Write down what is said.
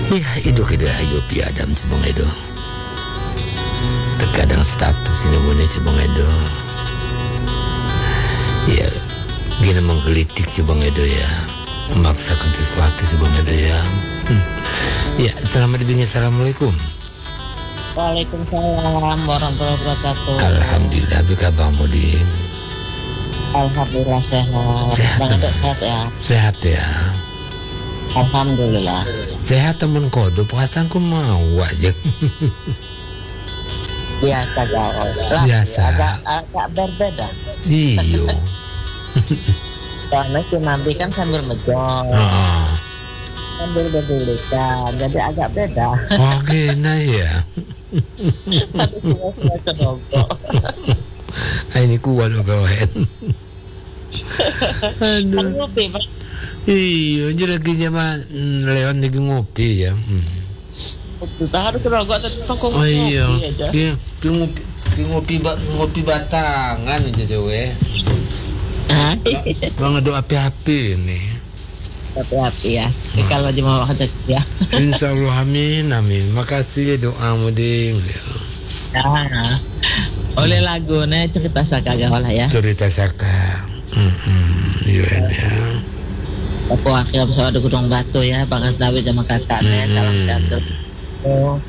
Ya, itu ayo piadam Bang Edo. Terkadang status ini boleh Bang Edo. Ya, gini menggelitik Bang Edo ya. Memaksakan sesuatu Bang Edo ya. Ya, selamat pagi, assalamualaikum. Waalaikumsalam warahmatullahi wabarakatuh. Alhamdulillah, apa kabar Mudin? Alhamdulillah sehat. Sehat ya. Sehat ya. Alhamdulillah. Sehat temen kodo, perasaanku mau aja. Biasa jauh. Biasa. Agak berbeda. Iyo. Karena si Nabi kan sambil ngejol, sambil berdulikan, jadi agak beda. Oke, nah ya. Tapi semua kedompok. Ini kuat loh kawan. Aduh. Ngopi, Pak. Iya, jadi lagi mah Leon lagi ngopi ya. Kita harus rokok toko Oh iya, aja. ngopi batangan aja cewek. Bang ada api-api nih. Api-api ya. Kalau di bawah ya. Insya Allah amin amin. Makasih ya doamu ding. Nah, oleh lagunya cerita saka lah ya. Cerita saka. Iya ya. Aku akhirnya pesawat di Gunung Batu ya, Bang Nabi sama kakaknya salam sehat.